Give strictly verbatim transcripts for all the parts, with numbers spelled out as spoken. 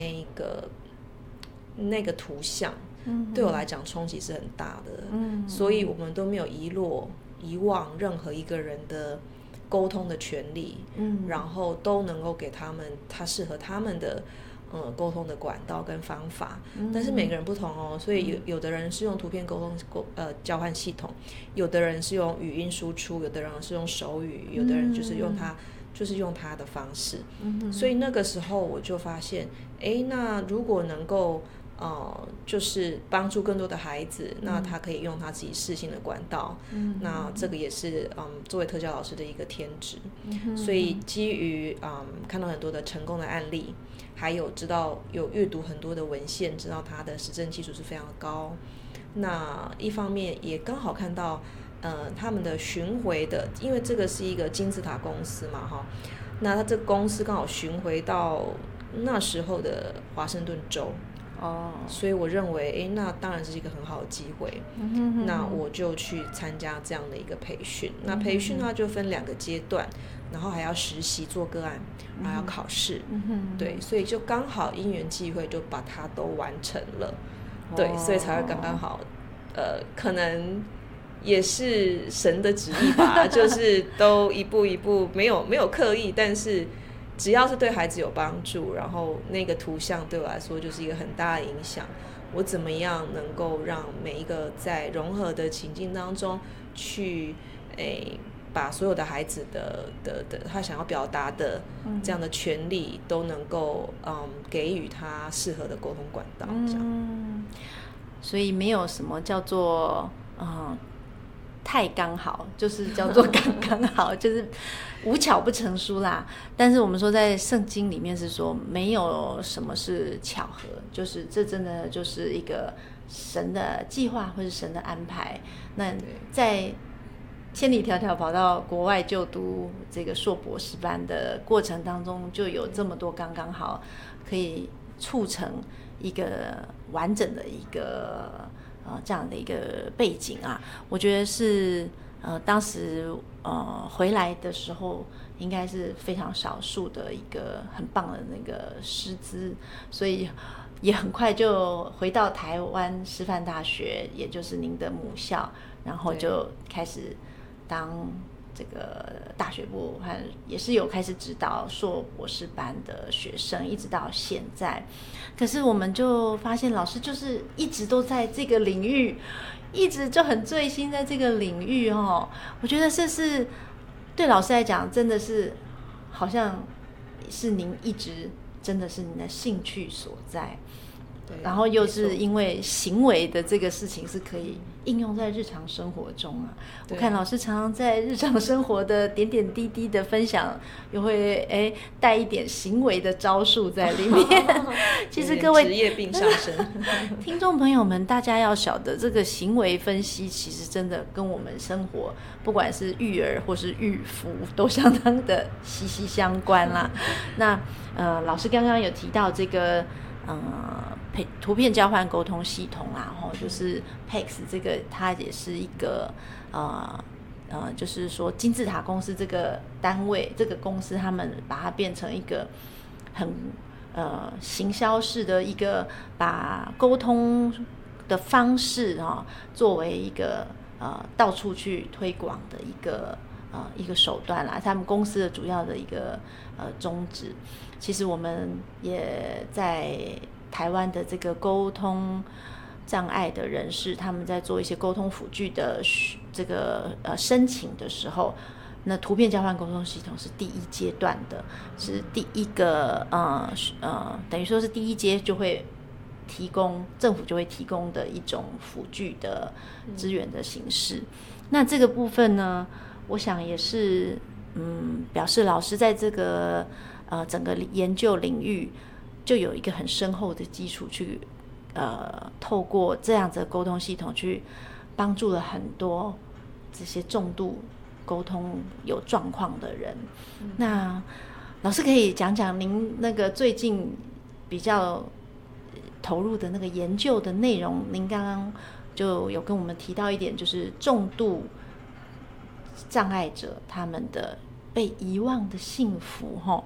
那个那个图像，对我来讲冲击是很大的，嗯，所以我们都没有遗落遗忘任何一个人的沟通的权利，嗯，然后都能够给他们他适合他们的呃沟通的管道跟方法，嗯，但是每个人不同哦，所以有有的人是用图片沟通沟呃交换系统，有的人是用语音输出，有的人是用手语，有的人就是用他。就是用他的方式，嗯，所以那个时候我就发现，哎，那如果能够呃，就是帮助更多的孩子，嗯，那他可以用他自己适性的管道，嗯，那这个也是嗯作为特教老师的一个天职，嗯，所以基于嗯看到很多的成功的案例，还有知道有阅读很多的文献，知道他的实证技术是非常高，那一方面也刚好看到。呃，他们的巡回的，因为这个是一个金字塔公司嘛，哈，那他这个公司刚好巡回到那时候的华盛顿州，哦，所以我认为，哎，那当然是一个很好的机会，嗯哼哼，那我就去参加这样的一个培训。那培训它就分两个阶段，然后还要实习做个案，还要考试，嗯哼，对，所以就刚好因缘际会就把它都完成了，哦，对，所以才会刚刚好，呃，可能。也是神的旨意吧，就是都一步一步，没有没有刻意，但是只要是对孩子有帮助，然后那个图像对我来说就是一个很大的影响。我怎么样能够让每一个在融合的情境当中去，诶，把所有的孩子的的的他想要表达的这样的权利都能够嗯给予他适合的沟通管道，这样。 嗯，所以没有什么叫做嗯。太刚好，就是叫做刚刚好，就是无巧不成书啦。但是我们说在圣经里面是说没有什么是巧合，就是这真的就是一个神的计划或是神的安排。那在千里迢迢跑到国外就读这个硕博士班的过程当中，就有这么多刚刚好，可以促成一个完整的一个。呃，这样的一个背景啊，我觉得是呃，当时呃回来的时候，应该是非常少数的一个很棒的那个师资，所以也很快就回到台湾师范大学，也就是您的母校，然后就开始当这个大学部，和也是有开始指导硕博士班的学生，一直到现在。可是我们就发现，老师就是一直都在这个领域，一直就很醉心在这个领域哦。我觉得这是对老师来讲，真的是好像是您一直真的是您的兴趣所在。然后又是因为行为的这个事情是可以应用在日常生活中啊。我看老师常常在日常生活的点点滴滴的分享，又会哎带一点行为的招数在里面。其实各位职业病上升， 听众朋友们，大家要晓得，这个行为分析其实真的跟我们生活，不管是育儿或是育夫，都相当的息息相关啦。那呃，老师刚刚有提到这个。呃，图片交换沟通系统啊，吼，就是 P E X 这个，它也是一个呃呃，就是说金字塔公司这个单位，这个公司他们把它变成一个很呃行销式的一个，把沟通的方式啊、哦，作为一个呃到处去推广的一个呃一个手段啦。他们公司的主要的一个呃宗旨。其实我们也在台湾的这个沟通障碍的人士，他们在做一些沟通辅具的这个呃申请的时候，那图片交换沟通系统是第一阶段的，是第一个呃呃，等于说是第一阶就会提供政府就会提供的一种辅具的资源的形式。嗯、那这个部分呢，我想也是嗯，表示老师在这个。呃，整个研究领域就有一个很深厚的基础去，呃，透过这样子的沟通系统去帮助了很多这些重度沟通有状况的人。嗯、那老师可以讲讲您那个最近比较投入的那个研究的内容？您刚刚就有跟我们提到一点，就是重度障碍者他们的被遗忘的幸福哈。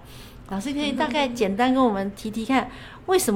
老师可以大概简单跟我们提提看，为什么